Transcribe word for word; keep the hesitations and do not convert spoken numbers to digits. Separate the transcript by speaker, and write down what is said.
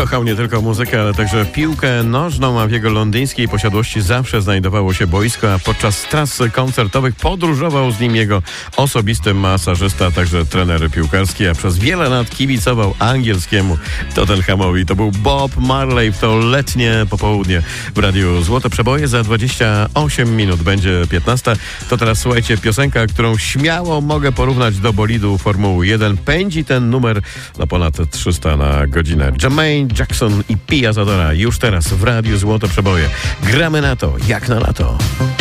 Speaker 1: Kochał nie tylko muzykę, ale także piłkę nożną, a w jego londyńskiej posiadłości zawsze znajdowało się boisko, a podczas tras koncertowych podróżował z nim jego osobisty masażysta, a także trener piłkarski, a przez wiele lat kibicował angielskiemu Tottenhamowi. To był Bob Marley w to letnie popołudnie w Radiu Złote Przeboje. Za dwadzieścia osiem minut będzie piętnasta. To teraz słuchajcie, piosenka, którą śmiało mogę porównać do bolidu Formuły jeden. Pędzi ten numer na ponad trzysta na godzinę. Jermaine Jackson i Pia Zadora już teraz w Radiu Złote Przeboje. Gramy na to, jak na lato.